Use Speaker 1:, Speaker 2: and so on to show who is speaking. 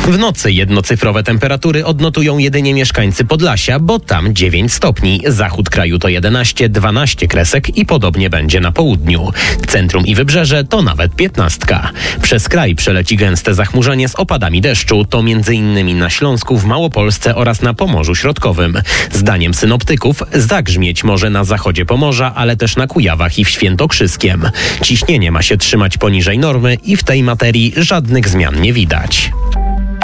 Speaker 1: W nocy jednocyfrowe temperatury odnotują jedynie mieszkańcy Podlasia, bo tam 9 stopni. Zachód kraju to 11, 12 kresek i podobnie będzie na południu. Centrum i wybrzeże to nawet 15. Przez kraj przeleci gęste zachmurzenie z opadami deszczu. To m.in. na Śląsku, w Małopolsce oraz na Pomorzu Środkowym. Zdaniem synoptyków zagrzmieć może na zachodzie Pomorza, ale też na Kujawach i w Świętokrzyskiem. Ciśnienie ma się trzymać poniżej normy i w tej materii żadnych zmian nie widać.